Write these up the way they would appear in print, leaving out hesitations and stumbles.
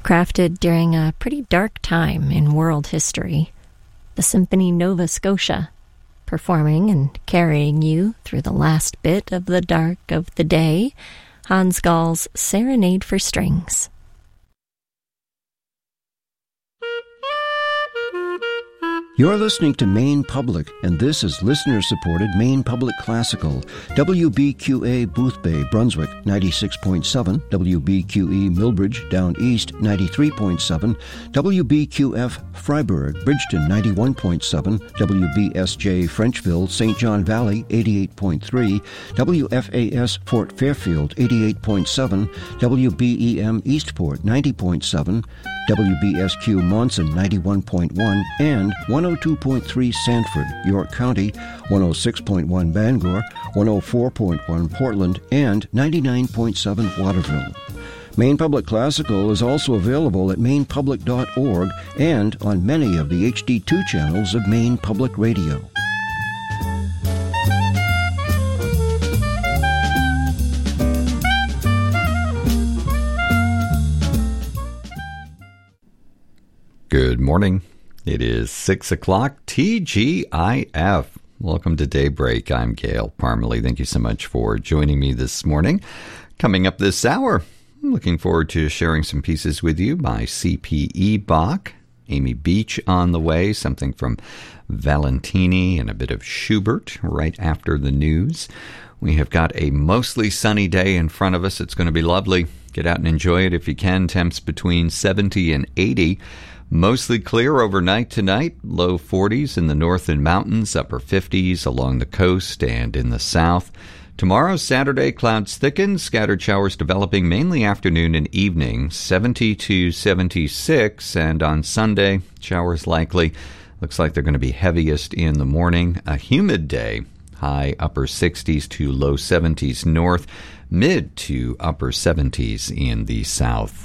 Crafted during a pretty dark time in world history, the Symphony Nova Scotia, performing and carrying you through the last bit of the dark of the day, Hans Gall's Serenade for Strings. You're listening to Maine Public, and this is listener-supported Maine Public Classical. WBQA Boothbay, Brunswick, 96.7. WBQE Millbridge, Down East, 93.7. WBQF Freiburg, Bridgeton, 91.7. WBSJ Frenchville, St. John Valley, 88.3. WFAS Fort Fairfield, 88.7. WBEM Eastport, 90.7. WBSQ Monson, 91.1, and 102.3 Sanford, York County, 106.1 Bangor, 104.1 Portland, and 99.7 Waterville. Maine Public Classical is also available at mainepublic.org and on many of the HD2 channels of Maine Public Radio. Good morning. It is 6 o'clock, TGIF. Welcome to Daybreak. I'm Gail Parmalee. Thank you so much for joining me this morning. Coming up this hour, I'm looking forward to sharing some pieces with you by C.P.E. Bach, Amy Beach on the way, something from Valentini, and a bit of Schubert right after the news. We have got a mostly sunny day in front of us. It's going to be lovely. Get out and enjoy it if you can. Temps between 70 and 80. Mostly clear overnight tonight, low 40s in the north and mountains, upper 50s along the coast and in the south. Tomorrow, Saturday, clouds thicken, scattered showers developing mainly afternoon and evening, 70 to 76, and on Sunday, showers likely. Looks like they're going to be heaviest in the morning. A humid day, high upper 60s to low 70s north, mid to upper 70s in the south.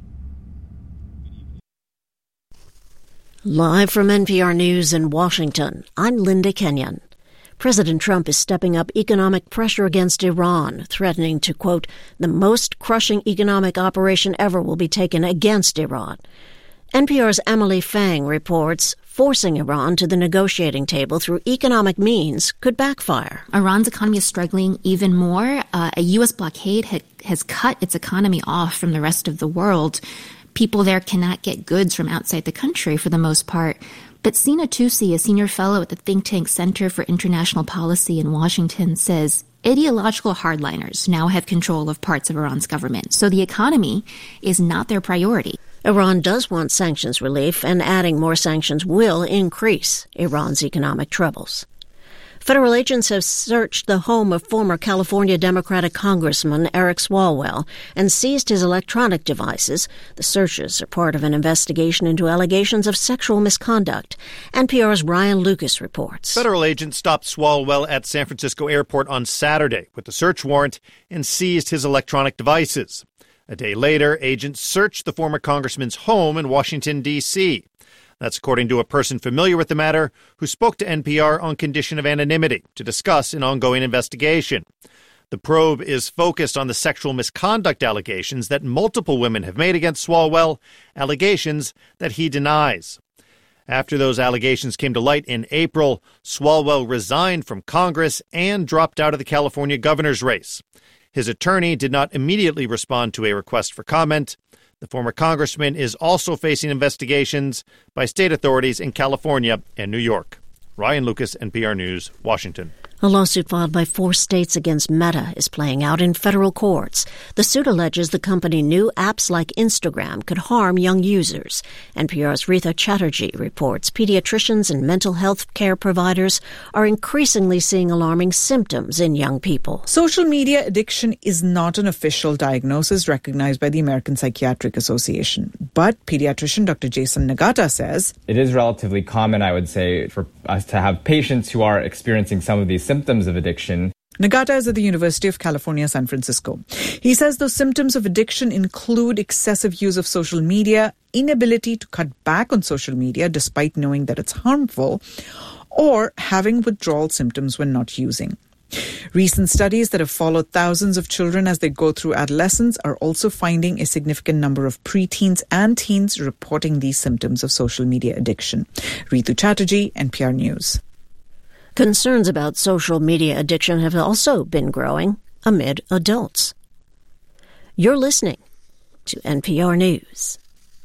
Live from NPR News in Washington, I'm Linda Kenyon. President Trump is stepping up economic pressure against Iran, threatening to, quote, the most crushing economic operation ever will be taken against Iran. NPR's Emily Fang reports forcing Iran to the negotiating table through economic means could backfire. Iran's economy is struggling even more. A U.S. blockade has cut its economy off from the rest of the world. People there cannot get goods from outside the country for the most part. But Sina Tusi, a senior fellow at the think tank Center for International Policy in Washington, says ideological hardliners now have control of parts of Iran's government, so the economy is not their priority. Iran does want sanctions relief, and adding more sanctions will increase Iran's economic troubles. Federal agents have searched the home of former California Democratic Congressman Eric Swalwell and seized his electronic devices. The searches are part of an investigation into allegations of sexual misconduct. NPR's Ryan Lucas reports. Federal agents stopped Swalwell at San Francisco Airport on Saturday with a search warrant and seized his electronic devices. A day later, agents searched the former congressman's home in Washington, D.C. That's according to a person familiar with the matter who spoke to NPR on condition of anonymity to discuss an ongoing investigation. The probe is focused on the sexual misconduct allegations that multiple women have made against Swalwell, allegations that he denies. After those allegations came to light in April, Swalwell resigned from Congress and dropped out of the California governor's race. His attorney did not immediately respond to a request for comment. The former congressman is also facing investigations by state authorities in California and New York. Ryan Lucas, NPR News, Washington. A lawsuit filed by 4 states against Meta is playing out in federal courts. The suit alleges the company knew apps like Instagram could harm young users. NPR's Rita Chatterjee reports pediatricians and mental health care providers are increasingly seeing alarming symptoms in young people. Social media addiction is not an official diagnosis recognized by the American Psychiatric Association. But pediatrician Dr. Jason Nagata says it is relatively common, I would say, for us to have patients who are experiencing some of these symptoms of addiction. Nagata is at the University of California, San Francisco. He says those symptoms of addiction include excessive use of social media, inability to cut back on social media despite knowing that it's harmful, or having withdrawal symptoms when not using. Recent studies that have followed thousands of children as they go through adolescence are also finding a significant number of preteens and teens reporting these symptoms of social media addiction. Ritu Chatterjee, NPR News. Concerns about social media addiction have also been growing amid adults. You're listening to NPR News.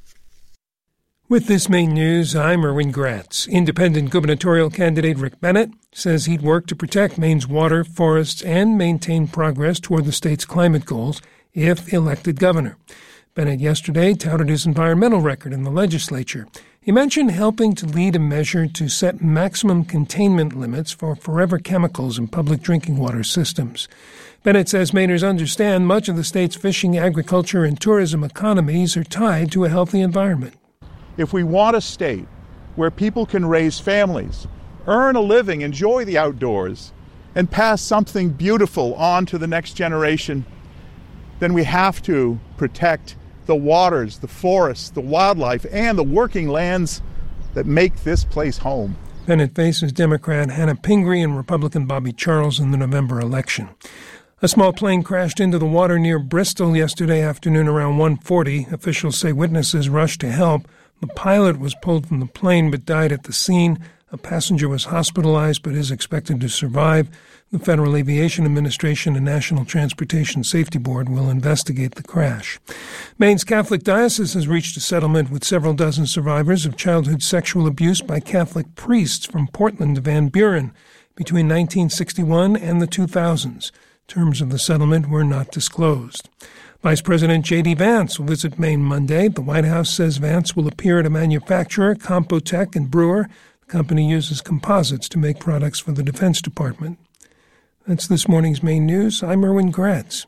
With this main news, I'm Erwin Gratz. Independent gubernatorial candidate Rick Bennett says he'd work to protect Maine's water, forests, and maintain progress toward the state's climate goals if elected governor. Bennett yesterday touted his environmental record in the legislature. He mentioned helping to lead a measure to set maximum containment limits for forever chemicals in public drinking water systems. Bennett says Mainers understand much of the state's fishing, agriculture, and tourism economies are tied to a healthy environment. If we want a state where people can raise families, earn a living, enjoy the outdoors, and pass something beautiful on to the next generation, then we have to protect the waters, the forests, the wildlife, and the working lands that make this place home. Bennett faces Democrat Hannah Pingree and Republican Bobby Charles in the November election. A small plane crashed into the water near Bristol yesterday afternoon around 1:40. Officials say witnesses rushed to help. The pilot was pulled from the plane but died at the scene. A passenger was hospitalized but is expected to survive. The Federal Aviation Administration and National Transportation Safety Board will investigate the crash. Maine's Catholic Diocese has reached a settlement with several dozen survivors of childhood sexual abuse by Catholic priests from Portland to Van Buren between 1961 and the 2000s. Terms of the settlement were not disclosed. Vice President J.D. Vance will visit Maine Monday. The White House says Vance will appear at a manufacturer, Compotech and Brewer. The company uses composites to make products for the Defense Department. That's this morning's main news. I'm Erwin Gratz.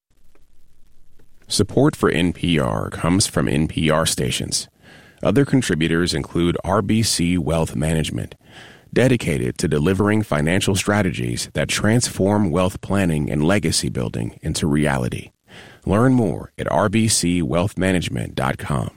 Support for NPR comes from NPR stations. Other contributors include RBC Wealth Management, dedicated to delivering financial strategies that transform wealth planning and legacy building into reality. Learn more at rbcwealthmanagement.com.